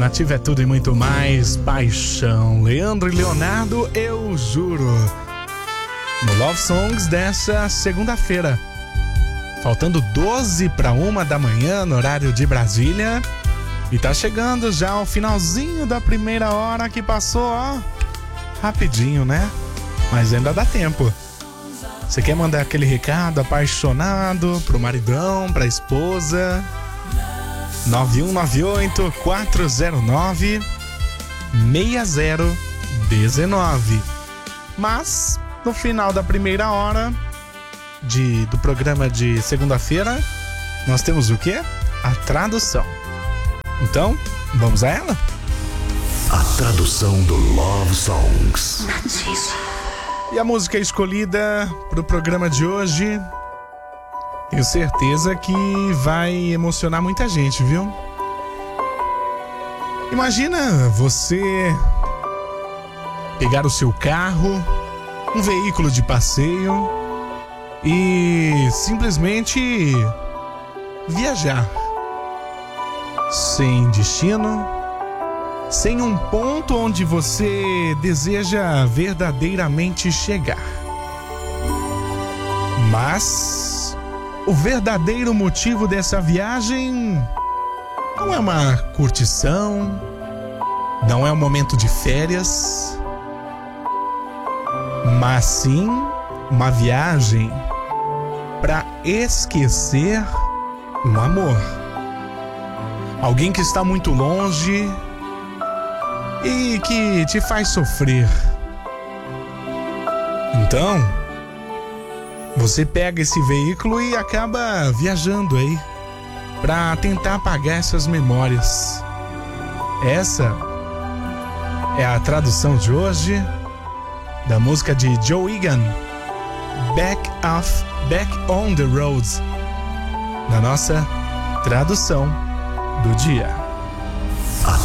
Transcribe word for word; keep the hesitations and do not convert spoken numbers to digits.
Nativa é tudo e muito mais. Paixão, Leandro e Leonardo, eu juro. No Love Songs dessa segunda-feira. Faltando doze para uma da manhã no horário de Brasília. E tá chegando já o finalzinho da primeira hora que passou, ó. Rapidinho, né? Mas ainda dá tempo. Você quer mandar aquele recado apaixonado pro maridão, pra esposa? nove um nove oito, quatro zero nove, seis zero um nove. Mas, no final da primeira hora de, do programa de segunda-feira, nós temos o quê? A tradução. Então, vamos a ela? A tradução do Love Songs. E a música escolhida para o programa de hoje, tenho certeza que vai emocionar muita gente, viu? Imagina você pegar o seu carro, um veículo de passeio e simplesmente viajar sem destino, sem um ponto onde você deseja verdadeiramente chegar. Mas o verdadeiro motivo dessa viagem não é uma curtição, não é um momento de férias, mas sim uma viagem para esquecer um amor. Alguém que está muito longe e que te faz sofrer. Então, você pega esse veículo e acaba viajando aí para tentar apagar essas memórias. Essa é a tradução de hoje da música de Joe Egan, Back Off, Back on the Road, na nossa tradução do dia.